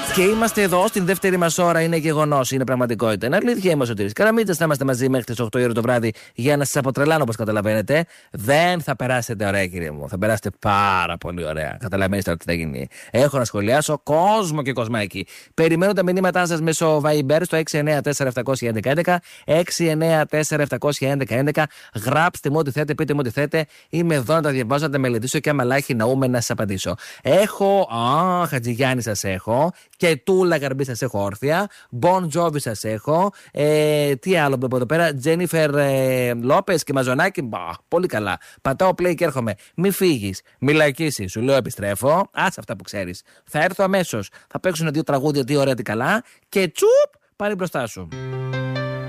Και είμαστε εδώ στην δεύτερη μας ώρα. Είναι γεγονός, είναι πραγματικότητα. Είναι αλήθεια, είμαι ο Σωτήρης Καραμίτσας. Θα είμαστε μαζί μέχρι τις 8 η ώρα το βράδυ για να σας αποτρελάνω, όπως καταλαβαίνετε. Δεν θα περάσετε ωραία, κύριε μου. Θα περάσετε πάρα πολύ ωραία. Καταλαβαίνετε τώρα τι θα γίνει. Έχω να σχολιάσω κόσμο και κοσμάκι. Περιμένω τα μηνύματά σας μέσω Viber στο 694-711-11. 694-711-11. Γράψτε μου ό,τι θέτε, πείτε μου ό,τι θέτε. Είμαι εδώ να τα διαβάζω, να τα μελετήσω και άμα λάχει ναούμε να σας απαντήσω. Έχω. Χατζηγιάννη σας έχω. Και Τούλα Γαρμπή σας έχω όρθια. Bon Jovi σας έχω. Τι άλλο από εδώ πέρα. Τζένιφερ Λόπες και Μαζονάκη. Πολύ καλά. Πατάω play και έρχομαι. Μη φύγεις. Μη λαϊκίσεις. Σου λέω επιστρέφω. Άσε αυτά που ξέρεις. Θα έρθω αμέσως. Θα παίξουν 2 τραγούδια, τι ωραία, τι καλά. Και τσουπ, πάλι μπροστά σου.